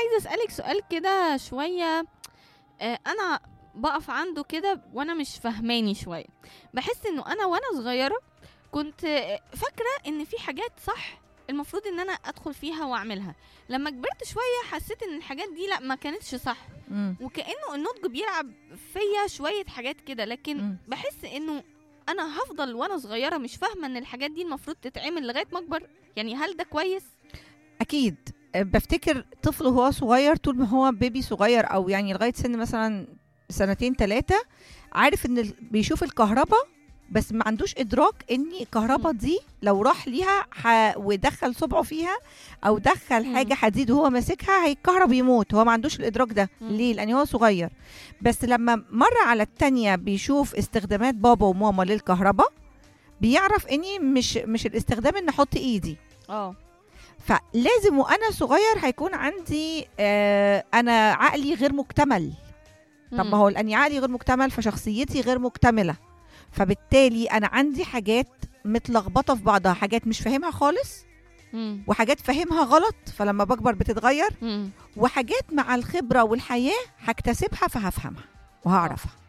عايزه اسالك سؤال كده شويه. انا بقف عنده كده وانا مش فهماني شويه. بحس انه انا وانا صغيره كنت فاكره ان في حاجات صح المفروض ان انا ادخل فيها واعملها. لما كبرت شويه حسيت ان الحاجات دي لا، ما كانتش صح. وكانه النضج بيلعب فيا شويه حاجات كده، لكن بحس انه انا هفضل وانا صغيره مش فاهمه ان الحاجات دي المفروض تتعمل لغايه ما اكبر. يعني هل ده كويس؟ اكيد. بفتكر طفل وهو صغير، طول ما هو بيبي صغير او يعني لغايه سن مثلا 2-3، عارف ان بيشوف الكهرباء بس ما عندوش ادراك ان الكهرباء دي لو راح ليها ودخل صبعه فيها او دخل حاجه حديد وهو ماسكها هيتكهرب يموت. هو ما عندوش الادراك ده. ليه؟ لان هو صغير. بس لما مره على التانية بيشوف استخدامات بابا وماما للكهرباء بيعرف اني مش الاستخدام ان احط ايدي. فلازم وانا صغير هيكون عندي انا عقلي غير مكتمل. طب ما هو لاني عقلي غير مكتمل فشخصيتي غير مكتمله، فبالتالي انا عندي حاجات متلخبطه في بعضها، حاجات مش فاهمها خالص وحاجات فاهمها غلط فلما بكبر بتتغير، وحاجات مع الخبره والحياه هكتسبها فهفهمها وهعرفها.